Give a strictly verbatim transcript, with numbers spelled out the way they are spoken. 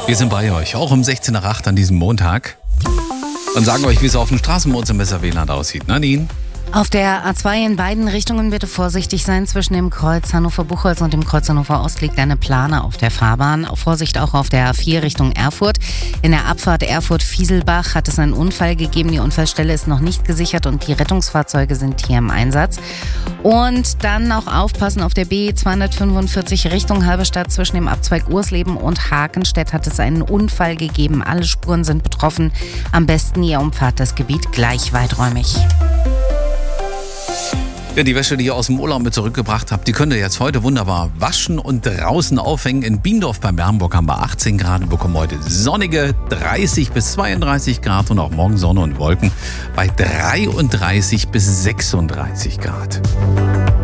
Wir sind bei euch, auch um sechzehn Uhr acht an diesem Montag. Und sagen euch, wie es auf dem Straßenmods im Messerweland aussieht. Nadine? Auf der A zwei in beiden Richtungen bitte vorsichtig sein. Zwischen dem Kreuz Hannover-Buchholz und dem Kreuz Hannover-Ost liegt eine Plane auf der Fahrbahn. Vorsicht auch auf der A vier Richtung Erfurt. In der Abfahrt Erfurt-Fieselbach hat es einen Unfall gegeben. Die Unfallstelle ist noch nicht gesichert und die Rettungsfahrzeuge sind hier im Einsatz. Und dann auch aufpassen auf der B zweihundertfünfundvierzig Richtung Halberstadt. Zwischen dem Abzweig Ursleben und Hakenstedt hat es einen Unfall gegeben. Alle Spuren sind betroffen. Am besten ihr umfahrt das Gebiet gleich weiträumig. Ja, die Wäsche, die ihr aus dem Urlaub mit zurückgebracht habt, die könnt ihr jetzt heute wunderbar waschen und draußen aufhängen. In Biendorf bei Bernburg haben wir achtzehn Grad, bekommen heute sonnige dreißig bis zweiunddreißig Grad und auch morgen Sonne und Wolken bei dreiunddreißig bis sechsunddreißig Grad.